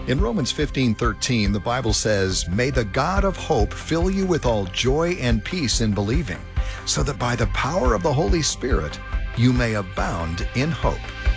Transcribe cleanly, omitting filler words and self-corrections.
In Romans 15:13, the Bible says, "May the God of hope fill you with all joy and peace in believing, so that by the power of the Holy Spirit you may abound in hope."